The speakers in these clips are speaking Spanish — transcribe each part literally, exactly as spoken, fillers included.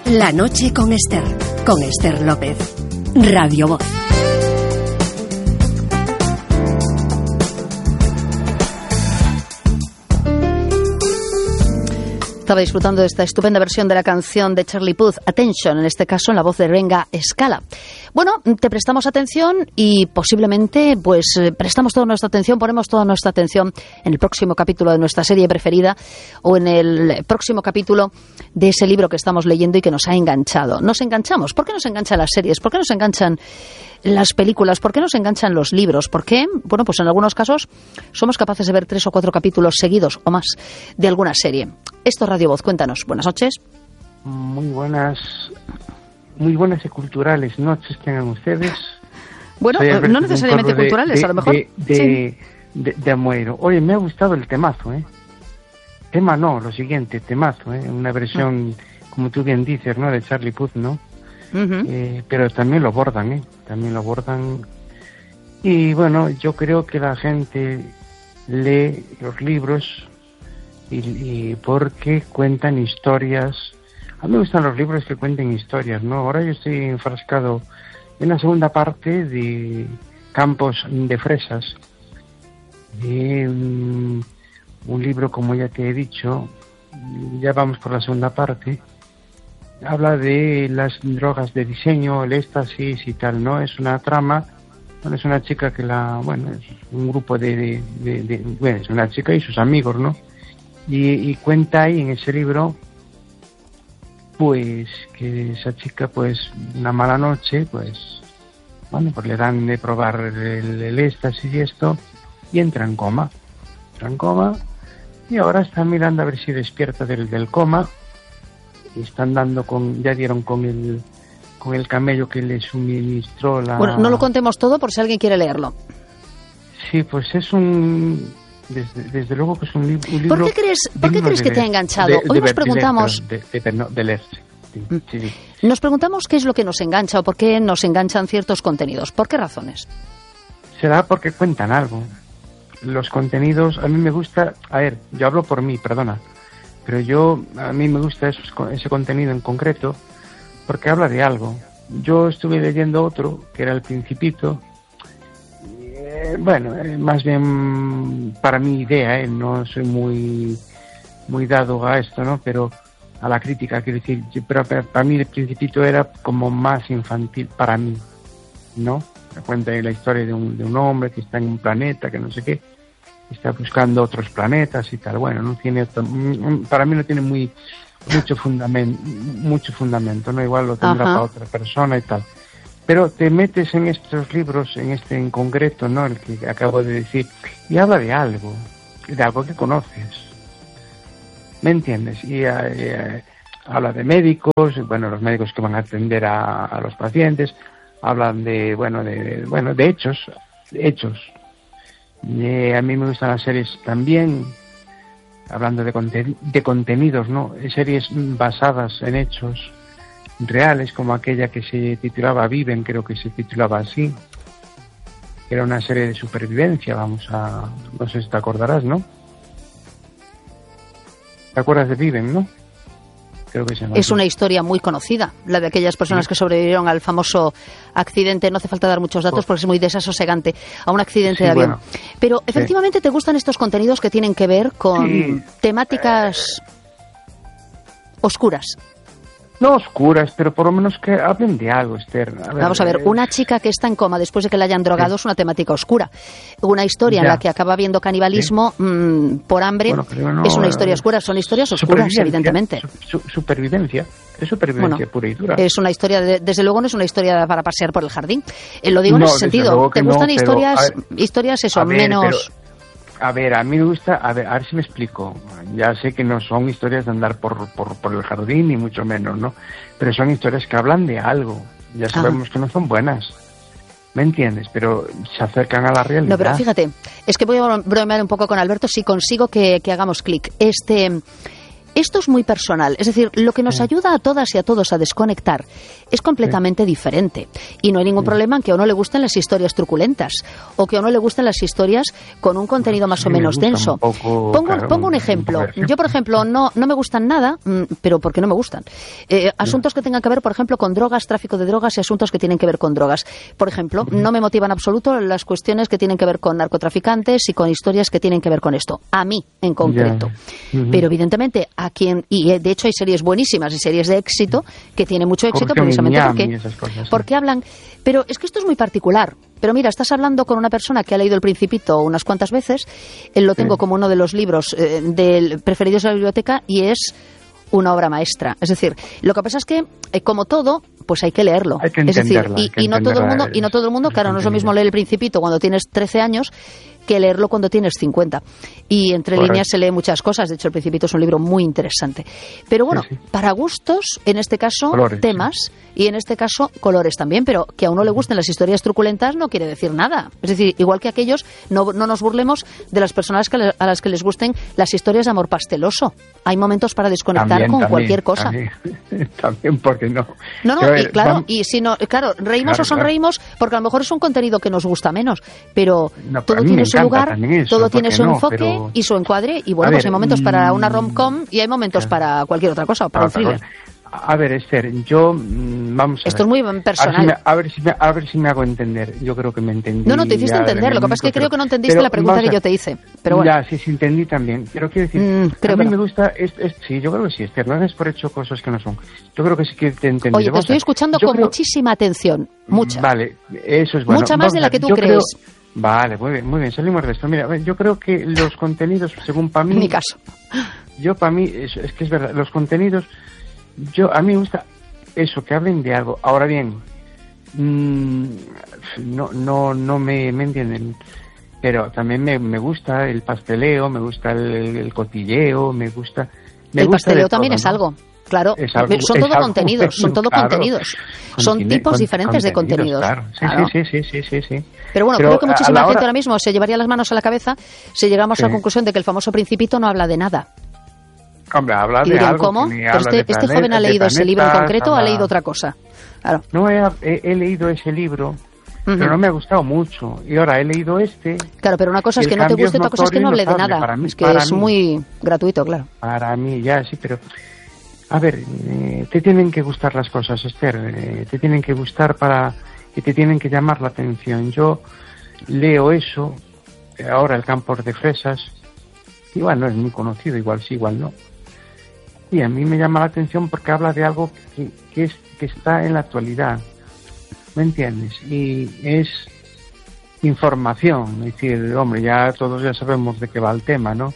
La noche con Esther, con Esther López. Radio Voz. Estaba disfrutando de esta estupenda versión de la canción de Charlie Puth, Attention, en este caso en la voz de Renga Scala. Bueno, te prestamos atención y posiblemente pues prestamos toda nuestra atención, ponemos toda nuestra atención en el próximo capítulo de nuestra serie preferida o en el próximo capítulo de ese libro que estamos leyendo y que nos ha enganchado. Nos enganchamos. ¿Por qué nos enganchan las series? ¿Por qué nos enganchan las películas? ¿Por qué nos enganchan los libros? ¿Por qué? Bueno, pues en algunos casos somos capaces de ver tres o cuatro capítulos seguidos o más de alguna serie. Esto es Radio Voz. Cuéntanos. Buenas noches. Muy buenas, muy buenas y culturales noches tengan ustedes. Bueno, no necesariamente de, culturales, de, a lo mejor. De, de, sí. de, de Amoeiro. Oye, me ha gustado el temazo, ¿eh? Tema no, lo siguiente, temazo, ¿eh? Una versión, uh-huh. como tú bien dices, ¿no? De Charlie Puth, ¿no? Uh-huh. Eh, pero también lo abordan, ¿eh? También lo abordan. Y bueno, yo creo que la gente lee los libros y, y porque cuentan historias. A mí me gustan los libros que cuenten historias, ¿no? Ahora yo estoy enfrascado en la segunda parte de Campos de Fresas, de um, un libro, como ya te he dicho, ya vamos por la segunda parte. Habla de las drogas de diseño, el éxtasis y tal, ¿no? Es una trama, bueno, es una chica que la, bueno, es un grupo de, de, de, de bueno, es una chica y sus amigos, ¿no? Y, y cuenta ahí en ese libro, pues, que esa chica, pues, una mala noche, pues, bueno, pues le dan de probar el, el éxtasis y esto, y entra en coma, entra en coma, y ahora están mirando a ver si despierta del, del coma. Están dando con, ya dieron con el con el camello que le suministró la... Bueno, no lo contemos todo por si alguien quiere leerlo. Sí, pues es un... Desde, desde luego que es un, li- un libro... ¿Por qué crees, ¿por qué crees que te ha enganchado? De, Hoy de nos preguntamos... De, de, de, no, de leer, sí, sí, sí. Nos preguntamos qué es lo que nos engancha o por qué nos enganchan ciertos contenidos. ¿Por qué razones? Será porque cuentan algo. Los contenidos, a mí me gusta... A ver, yo hablo por mí, perdona. Pero yo, a mí me gusta esos, ese contenido en concreto porque habla de algo. Yo estuve leyendo otro, que era El Principito. Eh, bueno, eh, más bien para mi idea, eh, no soy muy muy dado a esto, ¿no? Pero a la crítica, quiero decir, pero para, para mí El Principito era como más infantil para mí, ¿no? Me cuenta la historia de un, de un hombre que está en un planeta, que no sé qué, está buscando otros planetas y tal. Bueno, no tiene, para mí no tiene muy mucho fundamento, mucho fundamento, no, igual lo tendrá Ajá. para otra persona y tal. Pero te metes en estos libros, en este en concreto, ¿no? El que acabo de decir, y habla de algo, de algo que conoces. ¿Me entiendes? Y eh, habla de médicos, bueno, los médicos que van a atender a, a los pacientes, hablan de, bueno, de, bueno, de hechos, hechos. Eh, a mí me gustan las series también, hablando de, conten- de contenidos, ¿no? Series basadas en hechos reales, como aquella que se titulaba Viven, creo que se titulaba así. Era una serie de supervivencia, vamos a... no sé si te acordarás, ¿no? ¿Te acuerdas de Viven, no? Creo que se llama es así. Una historia muy conocida, la de aquellas personas sí. que sobrevivieron al famoso accidente. No hace falta dar muchos datos porque es muy desasosegante, a un accidente sí, de avión. Bueno, pero efectivamente sí. te gustan estos contenidos que tienen que ver con sí. temáticas eh... oscuras. No oscuras, pero por lo menos que hablen de algo, Esther. A ver, Vamos a ver, una chica que está en coma después de que la hayan drogado sí. es una temática oscura. Una historia ya. en la que acaba habiendo canibalismo sí. mmm, por hambre bueno, no, es una historia oscura. Son historias oscuras, evidentemente. Su, su, supervivencia, es supervivencia bueno, pura y dura. Es una historia, de, desde luego no es una historia para pasear por el jardín. Eh, lo digo no, en ese sentido. ¿Te gustan no, historias, pero, ver, historias eso, ver, menos... Pero... A ver, a mí me gusta, a ver, a ver si me explico. Ya sé que no son historias de andar por, por, por el jardín, ni mucho menos, ¿no? Pero son historias que hablan de algo. Ya sabemos ah. que no son buenas. ¿Me entiendes? Pero se acercan a la realidad. No, pero fíjate, es que voy a bromear un poco con Alberto si consigo que, que hagamos clic. Este... esto es muy personal. Es decir, lo que nos sí. ayuda a todas y a todos a desconectar es completamente sí. diferente. Y no hay ningún sí. problema en que a uno le gusten las historias truculentas o que a uno le gusten las historias con un contenido más sí, o menos denso. Un poco, pongo, claro, pongo un ejemplo. Un Yo, por ejemplo, no, no me gustan nada, pero porque no me gustan. Eh, asuntos que tengan que ver, por ejemplo, con drogas, tráfico de drogas y asuntos que tienen que ver con drogas. Por ejemplo, no me motivan en absoluto las cuestiones que tienen que ver con narcotraficantes y con historias que tienen que ver con esto. A mí, en concreto. Yeah. Uh-huh. Pero, evidentemente, a quien... Y, de hecho, hay series buenísimas y series de éxito que tienen mucho éxito precisamente porque, cosas, porque sí. hablan... Pero es que esto es muy particular. Pero mira, estás hablando con una persona que ha leído El Principito unas cuantas veces. Él lo tengo sí. como uno de los libros eh, del preferidos de la biblioteca y es una obra maestra. Es decir, lo que pasa es que, eh, como todo, pues hay que leerlo. Hay que es decir, y, y no todo el mundo, y no todo el mundo, claro, no es lo mismo leer El Principito cuando tienes trece años que leerlo cuando tienes cincuenta. Y entre Correcto. líneas se lee muchas cosas. De hecho, El Principito es un libro muy interesante. Pero bueno, sí, sí. para gustos, en este caso, colores, temas, sí. y en este caso, colores también. Pero que a uno le gusten las historias truculentas no quiere decir nada. Es decir, igual que aquellos, no, no nos burlemos de las personas que le, a las que les gusten las historias de amor pasteloso. Hay momentos para desconectar también, con también, cualquier cosa. También, también porque no. No, no, y claro, vamos, y si no, claro, reímos claro, o sonreímos claro. porque a lo mejor es un contenido que nos gusta menos, pero no, todo tiene su lugar, eso, todo tiene su no, enfoque pero... y su encuadre, y bueno, ver, pues hay momentos para una rom-com y hay momentos claro. para cualquier otra cosa, para ah, un thriller. A ver, Esther, yo, vamos a Esto ver. es muy personal. A ver, si me, a, ver si me, a ver si me hago entender. Yo creo que me entendí. No, no, te hiciste entender. Lo que pasa es que creo que no entendiste pero, la pregunta que yo te hice. Pero bueno. Ya, sí, sí, entendí también. Pero quiero decir, mm, creo a mí me no. gusta... Es, es, sí, yo creo que sí, Esther. No haces por hecho cosas que no son. Yo creo que sí que te entendí. Oye, te estoy escuchando con creo... muchísima atención. Mucha. Vale, eso es bueno. Mucha más vamos, de la que tú crees. Creo... Vale, muy bien, muy bien. Salimos de esto. Mira, yo creo que los contenidos, según para mí... En mi caso. Yo para mí, es, es que es verdad, los contenidos... Yo, a mí me gusta... eso, que hablen de algo. Ahora bien, mmm, no no no me, me entienden, pero también me, me gusta el pasteleo, me gusta el, el cotilleo, me gusta... Me el gusta pasteleo también todo, es ¿no? algo, claro. Es algo, son todo algo, contenidos, son todo claro, contenidos. Son Contine, tipos con, diferentes de contenidos. Claro. Sí, claro. sí, sí, sí, sí, sí. Pero bueno, pero creo que muchísima gente hora... ahora mismo se llevaría las manos a la cabeza si llegamos sí. a la conclusión de que el famoso Principito no habla de nada. Hombre, habla y de dirían, algo. ¿cómo? Pero este, planeta, este joven ha leído ese libro en concreto habla... o ha leído otra cosa. Claro. No, he, he, he leído ese libro, uh-huh. pero no me ha gustado mucho. Y ahora he leído este... Claro, pero una cosa es que no te guste, otra cosa es que no hable de nada. Para mí, es que es mí. muy gratuito, claro. Para mí, ya, sí, pero... A ver, eh, te tienen que gustar las cosas, Esther. Eh, te tienen que gustar para... y te tienen que llamar la atención. Yo leo eso, ahora El campo de fresas, igual no es muy conocido, igual sí, igual no. Y a mí me llama la atención porque habla de algo que, que, es, que está en la actualidad, ¿me entiendes? Y es información, es decir, hombre, ya todos ya sabemos de qué va el tema, ¿no?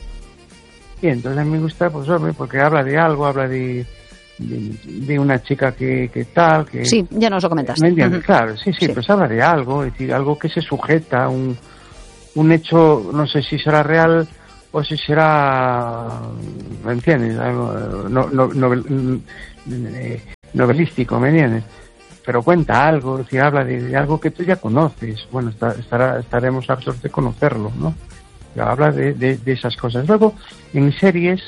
Y entonces a mí me gusta, pues hombre, porque habla de algo, habla de, de, de una chica que, que tal, que... Sí, ya nos lo comentaste. ¿Me entiendes? Uh-huh. Claro, sí, sí, sí, pues habla de algo, es decir, algo que se sujeta, un, un hecho, no sé si será real... o si será, ¿me entiendes? Algo no, no, novel, novelístico, ¿me entiendes? Pero cuenta algo, es decir, habla de, de algo que tú ya conoces. Bueno, está, estará, estaremos hartos de conocerlo, ¿no? Pero habla de, de, de esas cosas. Luego, en series,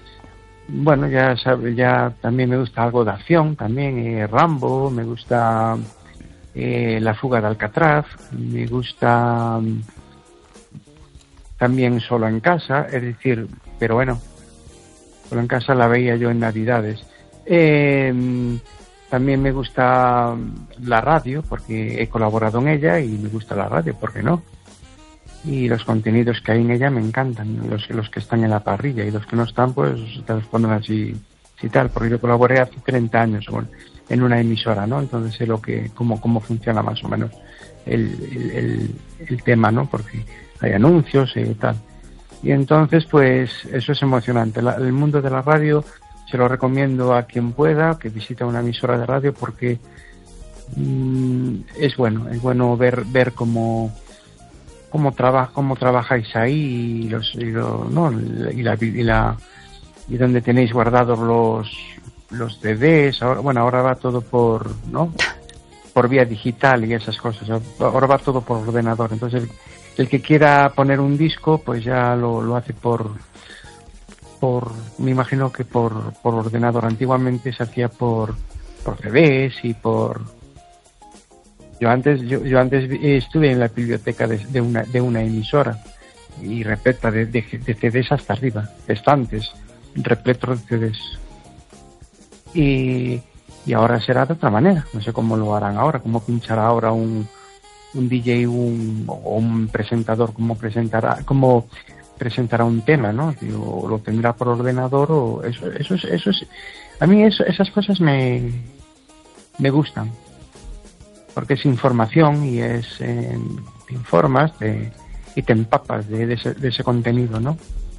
bueno, ya sabe, ya también me gusta algo de acción, también eh, Rambo, me gusta eh, La fuga de Alcatraz, me gusta... también Solo en casa, es decir, pero bueno, Solo en casa la veía yo en Navidades. Eh, también me gusta la radio, porque he colaborado en ella y me gusta la radio, ¿por qué no? Y los contenidos que hay en ella me encantan, los, los que están en la parrilla, y los que no están, pues te los ponen así, así tal, porque yo colaboré hace treinta años bueno, en una emisora, ¿no? Entonces sé lo que, cómo, cómo funciona más o menos el, el, el, el tema, ¿no? Porque hay anuncios y tal. Y entonces, pues, eso es emocionante. La, el mundo de la radio se lo recomiendo a quien pueda, que visite una emisora de radio, porque mmm, es bueno, es bueno ver ver cómo cómo trabaja cómo trabajáis ahí y los y, lo, ¿no? y la y la y donde tenéis guardados los los D Ds. Ahora, bueno, ahora va todo por, ¿no? por vía digital y esas cosas. Ahora va todo por ordenador. Entonces el, el que quiera poner un disco, pues ya lo, lo hace por por, me imagino que por, por ordenador. Antiguamente se hacía por, por C Ds y por... Yo antes, yo, yo antes estuve en la biblioteca de, de una, de una emisora y repleta de, de, de C Ds hasta arriba, estantes, repletos de C Ds. Y, y ahora será de otra manera, no sé cómo lo harán ahora, cómo pinchará ahora un, un D J un, o un presentador, cómo presentará, cómo presentará un tema, ¿no? O lo tendrá por ordenador o eso, eso es, eso es, a mí eso, esas cosas me, me gustan, porque es información y es, eh, te informas te, y te empapas de, de, ese, de ese contenido, ¿no?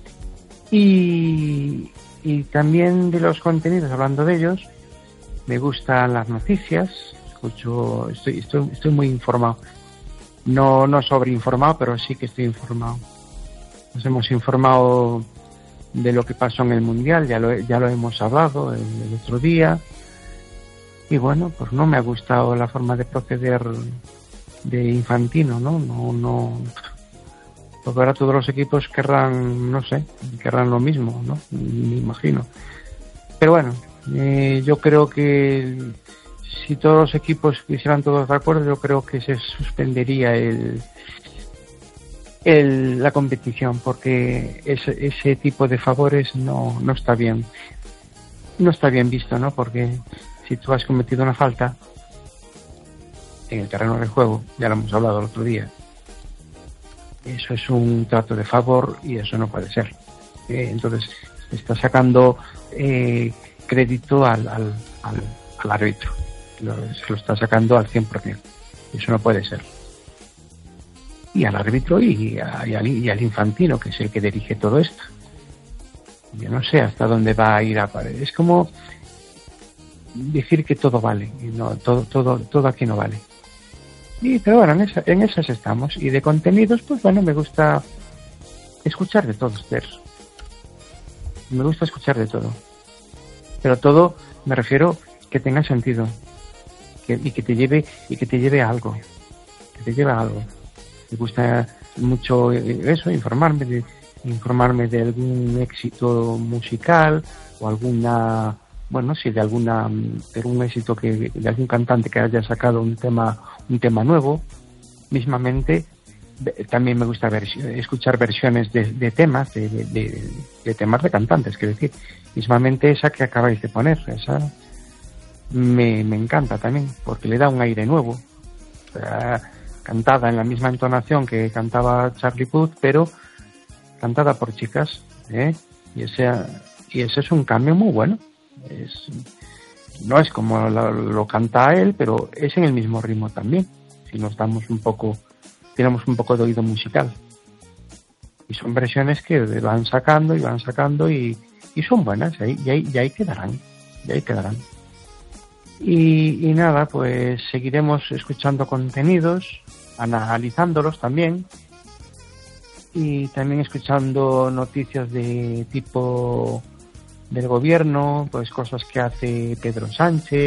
Y, y también de los contenidos, hablando de ellos, me gustan las noticias, escucho, estoy, estoy, estoy muy informado. No, no sobreinformado, pero sí que estoy informado. Nos hemos informado de lo que pasó en el Mundial, ya lo, ya lo hemos hablado el, el otro día. Y bueno, pues no me ha gustado la forma de proceder de Infantino, ¿no? No, no. Porque ahora todos los equipos querrán, no sé, querrán lo mismo, ¿no? Me imagino. Pero bueno, eh, yo creo que si todos los equipos hicieran todos de acuerdo, yo creo que se suspendería el, el la competición, porque ese, ese tipo de favores no, no está bien. No está bien visto, ¿no? Porque si tú has cometido una falta en el terreno del juego, ya lo hemos hablado el otro día, eso es un trato de favor y eso no puede ser. Eh, entonces, está sacando eh, crédito al, al, al, al árbitro. Lo, se lo está sacando al cien por ciento. Eso no puede ser. Y al árbitro y, a, y, al, y al Infantino, que es el que dirige todo esto. Yo no sé hasta dónde va a ir a pared. Es como decir que todo vale. Y no, todo, todo, todo aquí no vale. Y, pero bueno, en, esa, en esas estamos. Y de contenidos, pues bueno, me gusta escuchar de todo, Esther. Me gusta escuchar de todo. Pero todo, me refiero, que tenga sentido. Que, y que te lleve y que te lleve a algo. Que te lleve a algo. Me gusta mucho eso, informarme de, informarme de algún éxito musical o alguna... Bueno, sí, de alguna, de algún éxito que, de algún cantante que haya sacado un tema, un tema nuevo. Mismamente, también me gusta ver, escuchar versiones de, de temas, de, de, de temas de cantantes, quiero decir. Mismamente esa que acabáis de poner, esa me, me encanta también, porque le da un aire nuevo. O sea, cantada en la misma entonación que cantaba Charlie Puth, pero cantada por chicas, ¿eh? Y ese, y ese es un cambio muy bueno. Es, no es como lo, lo canta él, pero es en el mismo ritmo también. Si nos damos un poco, tenemos un poco de oído musical. Y son versiones que van sacando y van sacando y, y son buenas, y ahí, y, ahí, y ahí quedarán, y ahí quedarán. Y, y nada, pues seguiremos escuchando contenidos, analizándolos también, y también escuchando noticias de tipo del gobierno, pues cosas que hace Pedro Sánchez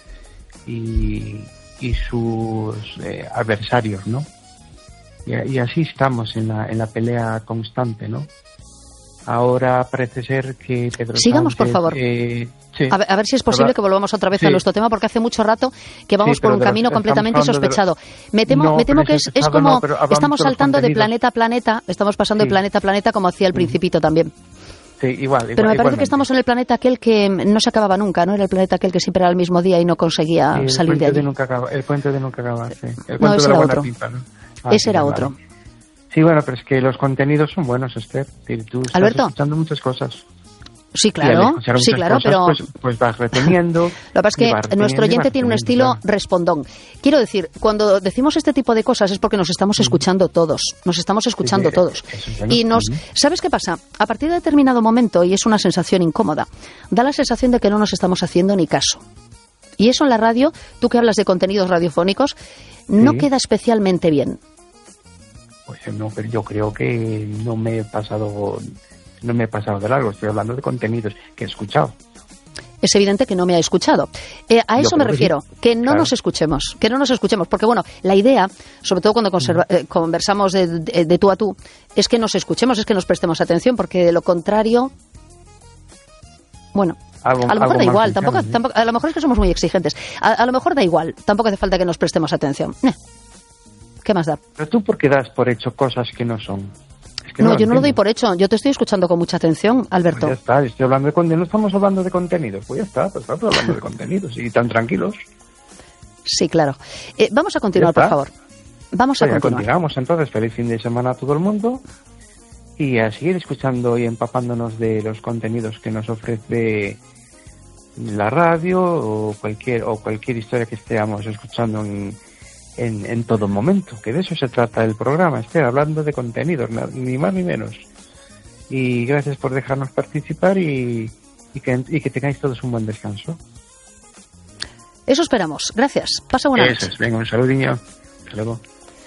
y, y sus eh, adversarios, ¿no? Y, y así estamos en la, en la pelea constante, ¿no? Ahora parece ser que Pedro Sigamos, Sánchez... por favor. Eh, sí. a, ver, a ver si es posible Pero, que volvamos otra vez sí. a nuestro tema, porque hace mucho rato que vamos Sí, por un de camino los, completamente sospechado. Los, me temo, no, me temo que es, es como... no, estamos saltando de planeta a planeta, estamos pasando sí. de planeta a planeta como hacía el Principito también. Sí, igual, igual, Pero me parece igualmente. que estamos en el planeta aquel que no se acababa nunca, ¿no? Era el planeta aquel que siempre era el mismo día y no conseguía sí, salir de allí. De nunca acaba, el puente de nunca acabar, sí. El No, ese de la era buena otro. pipa, ¿no? Ah, ese sí, era vale. otro. Sí, bueno, pero es que los contenidos son buenos, Esther. Tú estás Alberto. escuchando muchas cosas. Sí, Y al claro, escuchar sí, muchas claro, cosas, pero... Pues, pues vas reteniendo. Lo que pasa es que reteniendo, nuestro oyente tiene un estilo claro. respondón. Quiero decir, cuando decimos este tipo de cosas es porque nos estamos escuchando todos. Nos estamos escuchando Sí, todos. eso es bueno. Y nos... Ujú. ¿Sabes qué pasa? A partir de determinado momento, y es una sensación incómoda, da la sensación de que no nos estamos haciendo ni caso. Y eso en la radio, tú que hablas de contenidos radiofónicos, no Sí. queda especialmente bien. Pues no, pero yo creo que no me he pasado, no me he pasado de largo. Estoy hablando de contenidos que he escuchado. Es evidente que no me ha escuchado. Eh, a Yo eso me creo que refiero, sí. que no Claro. nos escuchemos, que no nos escuchemos, porque bueno, la idea, sobre todo cuando conserva, eh, conversamos de, de, de tú a tú, es que nos escuchemos, es que nos prestemos atención, porque de lo contrario Bueno, Algo, a lo mejor da igual, tampoco, ¿sí? tampoco, a lo mejor es que somos muy exigentes. A, a lo mejor da igual, tampoco hace falta que nos prestemos atención. Eh, ¿Qué más da? Pero tú, ¿por qué das por hecho cosas que no son? Es que No, no yo no lo doy entiendo. por hecho. Yo te estoy escuchando con mucha atención, Alberto. Pues ya está, estoy hablando de contenido, no estamos hablando de contenidos. Pues ya está, pues estamos hablando de contenidos y tan tranquilos. Sí, claro. Eh, vamos a continuar, Ya por está. favor. Vamos a Pues ya continuar. continuamos entonces. Feliz fin de semana a todo el mundo y a seguir escuchando y empapándonos de los contenidos que nos ofrece la radio o cualquier o cualquier historia que estemos escuchando en, en, en todo momento, que de eso se trata el programa, estar hablando de contenidos, ni más ni menos. Y gracias por dejarnos participar y, y, que, y que tengáis todos un buen descanso. Eso esperamos. Gracias. Pasa buena Eso noche. es, venga, un saludinho. Hasta luego.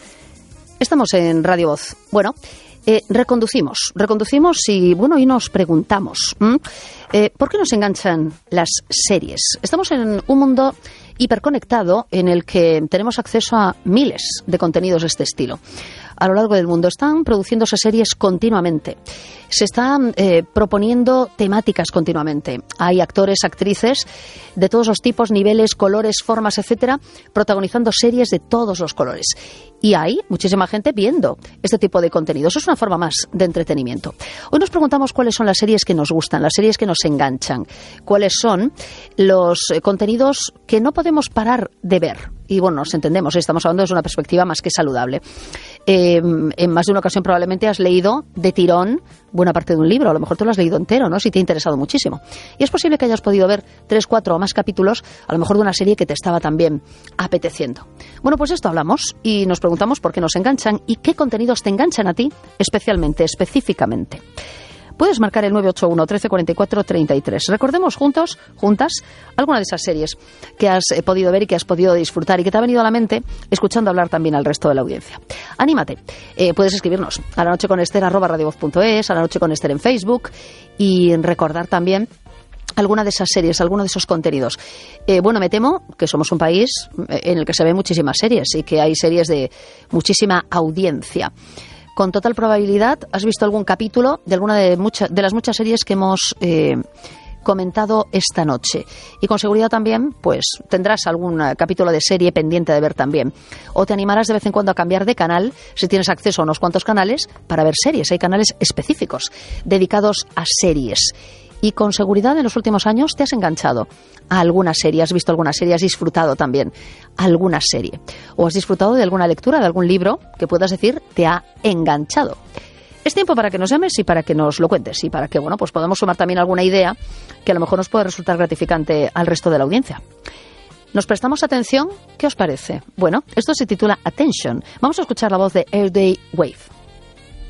Estamos en Radio Voz. Bueno, eh, reconducimos, reconducimos y bueno, y nos preguntamos, ¿m? Eh, ¿por qué nos enganchan las series? Estamos en un mundo hiperconectado en el que tenemos acceso a miles de contenidos de este estilo. A lo largo del mundo están produciéndose series continuamente. Se están eh, proponiendo temáticas continuamente. Hay actores, actrices de todos los tipos, niveles, colores, formas, etcétera, protagonizando series de todos los colores. Y hay muchísima gente viendo este tipo de contenidos. Es una forma más de entretenimiento. Hoy nos preguntamos cuáles son las series que nos gustan, las series que nos enganchan, cuáles son los eh, contenidos que no podemos parar de ver. Y bueno, nos entendemos, estamos hablando desde una perspectiva más que saludable. Eh, en más de una ocasión probablemente has leído de tirón buena parte de un libro, a lo mejor tú lo has leído entero, ¿no? Si te ha interesado muchísimo. Y es posible que hayas podido ver tres, cuatro o más capítulos, a lo mejor de una serie que te estaba también apeteciendo. Bueno, pues esto hablamos y nos preguntamos por qué nos enganchan y qué contenidos te enganchan a ti especialmente, específicamente. Puedes marcar el nueve ocho uno, trece cuarenta y cuatro, treinta y tres. Recordemos juntos, juntas, alguna de esas series que has eh, podido ver y que has podido disfrutar y que te ha venido a la mente escuchando hablar también al resto de la audiencia. Anímate. Eh, puedes escribirnos a la noche con Ester arroba radiovoz punto es, a la noche con Ester en Facebook y recordar también alguna de esas series, alguno de esos contenidos. Eh, bueno, me temo que somos un país en el que se ven muchísimas series y que hay series de muchísima audiencia. Con total probabilidad has visto algún capítulo de alguna de, mucha, de las muchas series que hemos eh, comentado esta noche. Y con seguridad también, pues tendrás algún capítulo de serie pendiente de ver también. O te animarás de vez en cuando a cambiar de canal, si tienes acceso a unos cuantos canales, para ver series. Hay canales específicos dedicados a series. Y con seguridad en los últimos años te has enganchado a alguna serie, has visto alguna serie, has disfrutado también alguna serie. O has disfrutado de alguna lectura, de algún libro que puedas decir te ha enganchado. Es tiempo para que nos llames y para que nos lo cuentes y para que bueno, pues podamos sumar también alguna idea que a lo mejor nos puede resultar gratificante al resto de la audiencia. ¿Nos prestamos atención? ¿Qué os parece? Bueno, esto se titula Attention. Vamos a escuchar la voz de Airday Wave.